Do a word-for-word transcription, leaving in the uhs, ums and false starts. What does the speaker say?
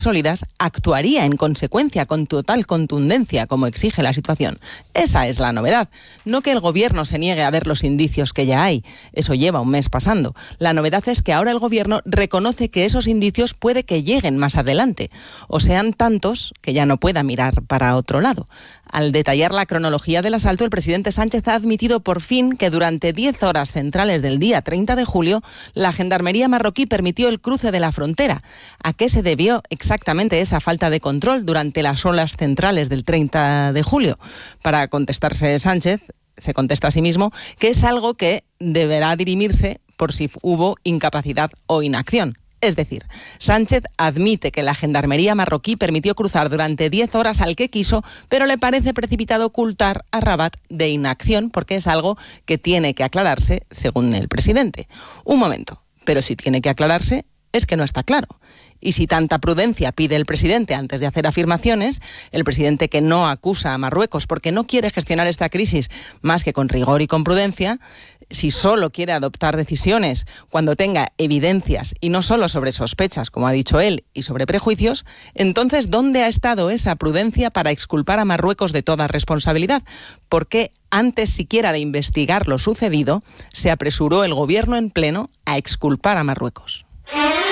sólidas, actuaría en consecuencia con total contundencia, como exige la situación. Esa es la novedad. No que el Gobierno se niegue a ver los indicios que ya hay. Eso lleva un mes pasando. La novedad es que ahora el Gobierno reconoce que esos indicios puede que lleguen más adelante, o sean tantos que ya no pueda mirar para otro lado. Al detallar la cronología del asalto, el presidente Sánchez ha admitido por fin que durante diez horas centrales del día treinta de julio, la Gendarmería marroquí permitió el cruce de la frontera. ¿A qué se debió exactamente esa falta de control durante las horas centrales del treinta de julio? Para contestarse Sánchez, se contesta a sí mismo que es algo que deberá dirimirse por si hubo incapacidad o inacción. Es decir, Sánchez admite que la Gendarmería marroquí permitió cruzar durante diez horas al que quiso, pero le parece precipitado ocultar a Rabat de inacción porque es algo que tiene que aclararse, según el presidente. Un momento, pero si tiene que aclararse, es que no está claro. Y si tanta prudencia pide el presidente antes de hacer afirmaciones, el presidente que no acusa a Marruecos porque no quiere gestionar esta crisis más que con rigor y con prudencia, si solo quiere adoptar decisiones cuando tenga evidencias y no solo sobre sospechas, como ha dicho él, y sobre prejuicios, entonces, ¿dónde ha estado esa prudencia para exculpar a Marruecos de toda responsabilidad? ¿Por qué antes siquiera de investigar lo sucedido, se apresuró el Gobierno en pleno a exculpar a Marruecos?